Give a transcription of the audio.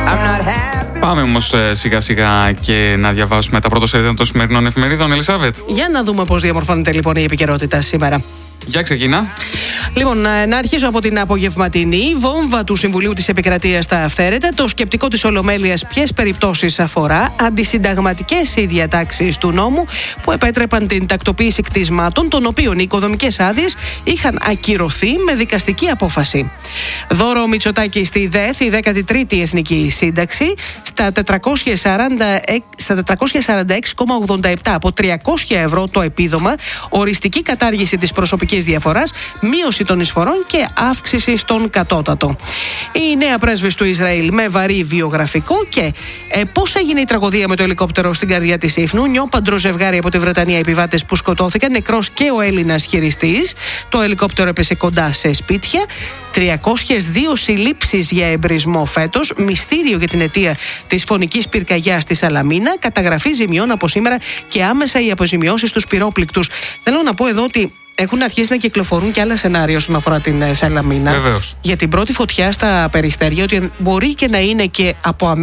Πάμε όμως σιγά σιγά και να διαβάσουμε τα πρώτα σελίδα των σημερινών εφημερίδων, Ελισάβετ. Για να δούμε πώς διαμορφώνεται λοιπόν η επικαιρότητα σήμερα. Για ξεκινά. Λοιπόν, να αρχίσω από την απογευματινή. Βόμβα του Συμβουλίου της Επικρατείας στα αυθαίρετα. Το σκεπτικό της Ολομέλειας ποιες περιπτώσεις αφορά. Αντισυνταγματικές οι διατάξεις του νόμου που επέτρεπαν την τακτοποίηση κτισμάτων, των οποίων οι οικοδομικές άδειες είχαν ακυρωθεί με δικαστική απόφαση. Δώρο Μητσοτάκη στη ΔΕΘ, η 13η Εθνική Σύνταξη, στα 446,87 από 300 ευρώ το επίδομα, οριστική κατάργηση της προσωπικής διαφοράς, μείωση των εισφορών και αύξηση στον κατώτατο. Η νέα πρέσβης του Ισραήλ με βαρύ βιογραφικό και πώς έγινε η τραγωδία με το ελικόπτερο στην καρδιά της ύφνου. Νιώπαντρο ζευγάρι από τη Βρετανία, επιβάτες που σκοτώθηκαν, νεκρός και ο Έλληνας χειριστής. Το ελικόπτερο έπεσε κοντά σε σπίτια. 302 συλλήψεις για εμπρισμό φέτος. Μυστήριο για την αιτία της φωνικής πυρκαγιάς στη Σαλαμίνα. Καταγραφή ζημιών από σήμερα και άμεσα οι αποζημιώσεις στους πυρόπληκτους. Θέλω να πω εδώ ότι έχουν αρχίσει να κυκλοφορούν και άλλα σενάρια όσον αφορά την Σαλαμίνα. Βεβαίως. Για την πρώτη φωτιά στα Περιστέρια, ότι μπορεί και να είναι και από